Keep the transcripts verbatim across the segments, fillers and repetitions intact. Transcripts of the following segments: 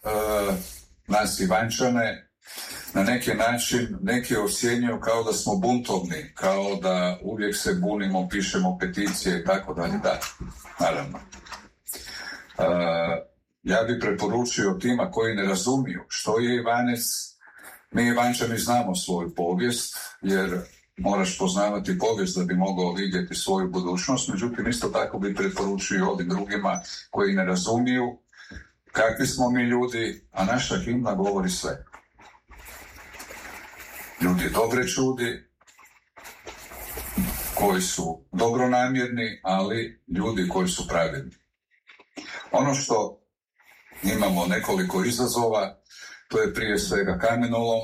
uh, nas Ivančane na neki način neki ocjenjuju kao da smo buntovni, kao da uvijek se bunimo, pišemo peticije i tako dalje. Da, naravno. Uh, ja bih preporučio tima koji ne razumiju što je Ivanec. Mi Ivančani znamo svoju povijest, jer moraš poznavati povijest da bi mogao vidjeti svoju budućnost, međutim isto tako bi preporučio ovim drugima koji ne razumiju kakvi smo mi ljudi, a naša himna govori sve. Ljudi dobre čudi, koji su dobronamjerni, ali ljudi koji su pravedni. Ono što imamo nekoliko izazova, to je prije svega kamenolom.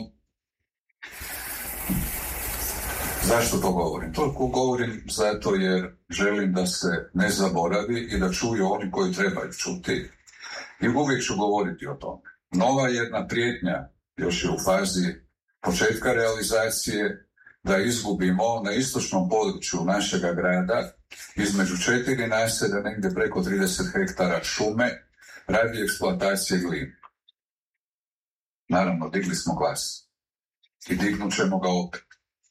Zašto to govorim? To govorim zato jer želim da se ne zaboravi i da čuju oni koji trebaju čuti. I uvijek ću govoriti o tome. Nova jedna prijetnja još je u fazi početka realizacije, da izgubimo na istočnom području našega grada između četiri naselja, negdje preko trideset hektara šume, radi eksploatacije gline. Naravno, digli smo glas i dignut ćemo ga opet.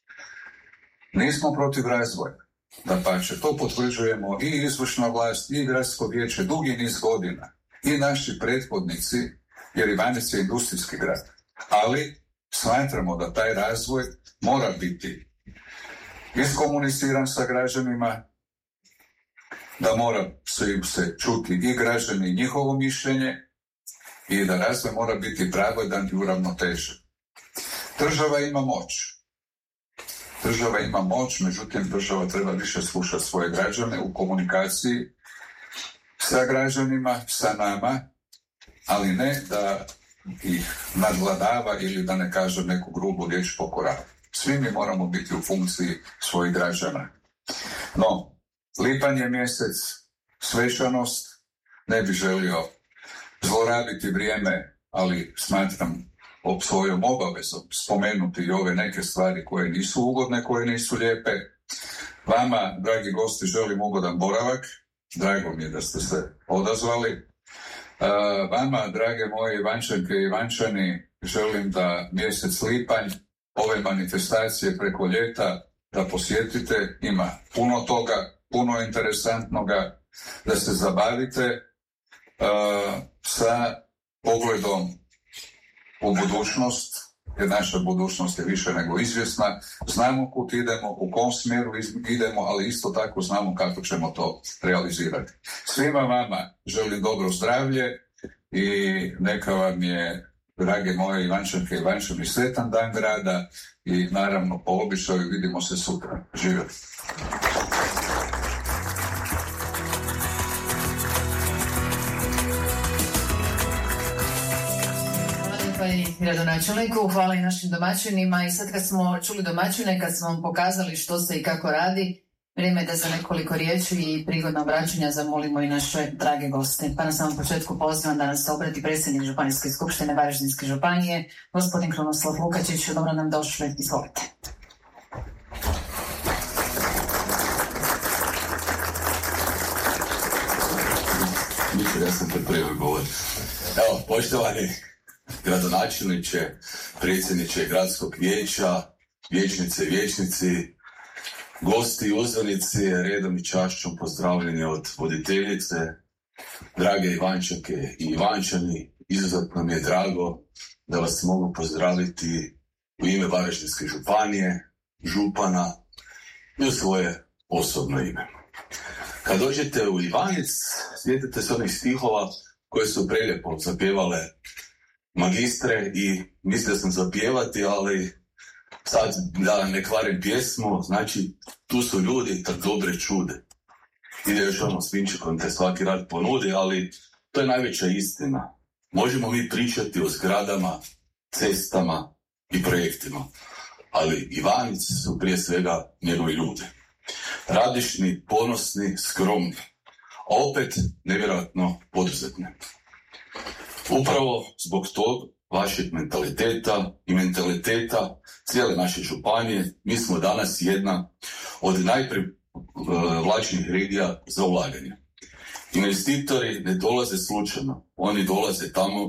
Nismo protiv razvoja, dapače, to potvrđujemo i izvršna vlast i gradsko vijeće dugi niz godina i naši prethodnici, jer Ivanec je industrijski grad. Ali smatramo da taj razvoj mora biti iskomuniciran sa građanima, da mora se im se čuti i građani i njihovo mišljenje i da razvoj mora biti pravedan i uravnotežen. Država ima moć. Država ima moć, međutim država treba više slušati svoje građane u komunikaciji sa građanima, sa nama, ali ne da ih nadvladava ili da ne kažem neku grubu riječ pokorava. Svi mi moramo biti u funkciji svojih građana. No, lipanj je mjesec, svečanost, ne bi želio zlorabiti vrijeme, ali smatram o svojom obavezom spomenuti i ove neke stvari koje nisu ugodne, koje nisu lijepe. Vama, dragi gosti, želim ugodan boravak. Drago mi je da ste se odazvali. Uh, vama, drage moje Ivančanke i Ivančani, želim da mjesec lipanj, ove manifestacije preko ljeta, da posjetite. Ima puno toga, puno interesantnoga, da se zabavite uh, sa pogledom u budućnost, jer naša budućnost je više nego izvjesna. Znamo kud idemo, u kom smjeru idemo, ali isto tako znamo kako ćemo to realizirati. Svima vama želim dobro zdravlje i neka vam je, drage moje Ivančanke i Ivančani, sretan dan grada i naravno po običaju vidimo se sutra. Živjeli! I gradonačelniku, hvala i našim domaćinima. I sad kad smo čuli domaćine, kad smo vam pokazali što se i kako radi, vrijeme je da za nekoliko riječi i prigodno obraćanja zamolimo i naše drage goste. Pa na samom početku pozivam da nas se obrati predsjednik Županijske skupštine Varaždinske županije, gospodin Krunoslav Lukačić. Dobro nam došli, izvolite. Nikad ja sam pripremio govor. Evo, poštovani gradonačelniče, predsjedniče gradskog vijeća, vijećnice i vijećnici, gosti i uzvanici, redom i čašćom pozdravljeni od voditeljice, drage Ivančanke i Ivančani, izuzetno mi je drago da vas mogu pozdraviti u ime Varaždinske županije, župana i u svoje osobno ime. Kad dođete u Ivanec, sjetite se onih stihova koje su prelijepo zapjevale magistre i mislio sam zapjevati, ali sad da ne kvarim pjesmu, znači tu su ljudi tak dobre čude. Ide još ono s vinčikom te svaki rad ponudi, ali to je najveća istina. Možemo mi pričati o zgradama, cestama i projektima, ali Ivanci su prije svega njegovi ljudi. Radišni, ponosni, skromni, a opet nevjerojatno poduzetni. Upravo zbog tog vašeg mentaliteta i mentaliteta cijele naše županije, mi smo danas jedna od najprivlačnijih regija za ulaganje. Investitori ne dolaze slučajno, oni dolaze tamo